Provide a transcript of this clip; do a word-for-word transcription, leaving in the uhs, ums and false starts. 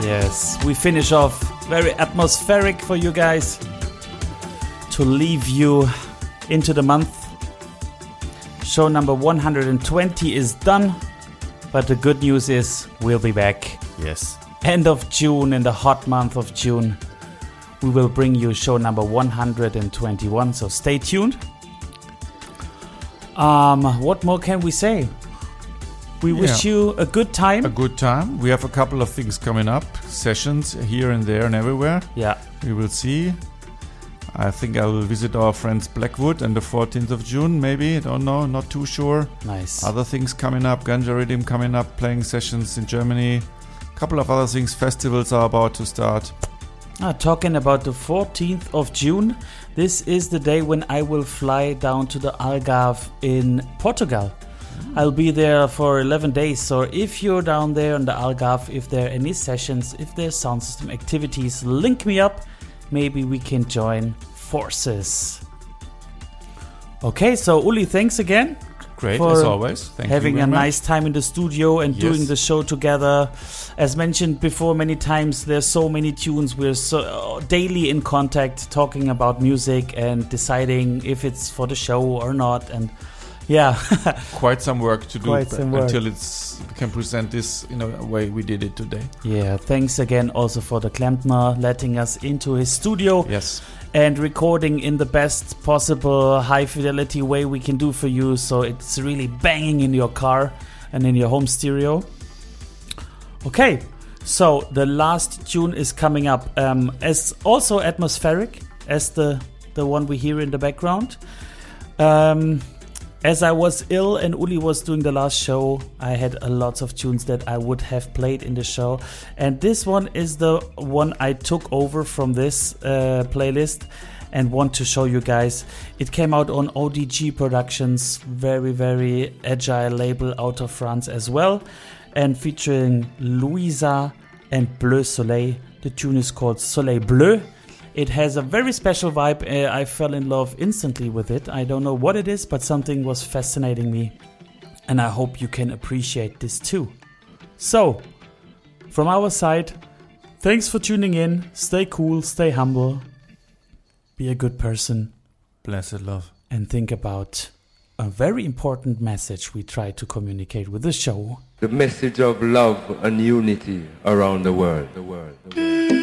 Yes, we finish off very atmospheric for you guys to leave you into the month. Show number one hundred twenty is done, but the good news is we'll be back. Yes. End of June, in the hot month of June, we will bring you show number one hundred twenty-one, so stay tuned. Um, what more can we say? We Yeah. wish you a good time. A good time. We have a couple of things coming up, sessions here and there and everywhere. Yeah. We will see. I think I will visit our friends Blackwood on the fourteenth of June, maybe. I don't know, not too sure. Nice. Other things coming up, Ganja Rhythm coming up, playing sessions in Germany. A couple of other things, festivals are about to start. Ah, talking about the fourteenth of June, this is the day when I will fly down to the Algarve in Portugal. Mm. I'll be there for eleven days, so if you're down there on the Algarve, if there are any sessions, if there's sound system activities, link me up. Maybe we can join forces. Okay, so Uli, thanks again. Great, for as always. Thank having you a very nice much. time in the studio and Yes. doing the show together. As mentioned before many times, there's so many tunes. We're so uh, daily in contact, talking about music and deciding if it's for the show or not. And yeah, Quite some work to do Quite b- some work. until it's we can present this in a way we did it today. yeah. Thanks again also for the Klempner letting us into his studio. Yes. And recording in the best possible high fidelity way we can do for you, so it's really banging in your car and in your home stereo. Okay, so the last tune is coming up, um, as also atmospheric as the the one we hear in the background. Um, as I was ill and Uli was doing the last show, I had a lot of tunes that I would have played in the show, and this one is the one I took over from this uh, playlist and want to show you guys. It came out on O D G Productions, very very agile label out of France as well, and featuring Louisa and Bleu Soleil. The tune is called Soleil Bleu. It has a very special vibe. Uh, I fell in love instantly with it. I don't know what it is, but something was fascinating me. And I hope you can appreciate this too. So, from our side, thanks for tuning in. Stay cool, stay humble. Be a good person. Blessed love. And think about a very important message we try to communicate with the show. The message of love and unity around the world. The world. The world.